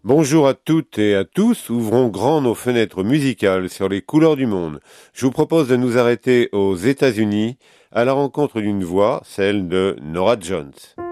Bonjour à toutes et à tous, ouvrons grand nos fenêtres musicales sur les couleurs du monde. Je vous propose de nous arrêter aux États-Unis à la rencontre d'une voix, celle de Norah Jones.